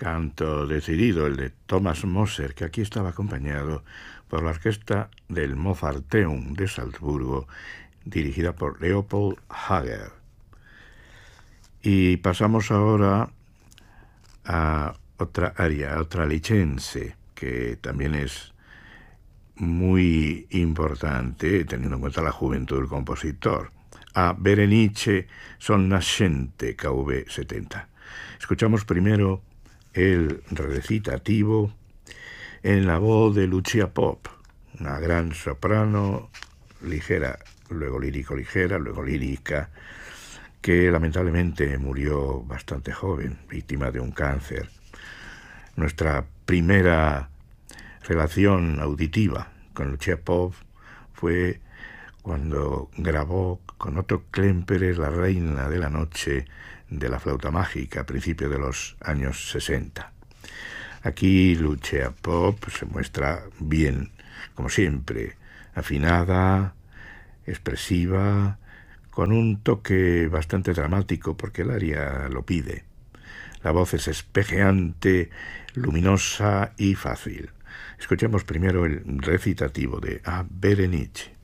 Canto decidido, el de Thomas Moser, que aquí estaba acompañado por la orquesta del Mozarteum de Salzburgo, dirigida por Leopold Hager. Y pasamos ahora a otra aria, otra license, que también es muy importante, teniendo en cuenta la juventud del compositor, a Berenice Sonnascente, KV 70. Escuchamos primero el recitativo en la voz de Lucia Pop, una gran soprano, ligera, luego lírico-ligera, luego lírica, que lamentablemente murió bastante joven, víctima de un cáncer. Nuestra primera relación auditiva con Lucia Pop fue cuando grabó con Otto Klemperer La Reina de la Noche de la Flauta Mágica a principios de los años 60. Aquí Lucia Pop se muestra bien, como siempre, afinada, expresiva, con un toque bastante dramático porque el aria lo pide. La voz es espejeante, luminosa y fácil. Escuchemos primero el recitativo de A Berenice.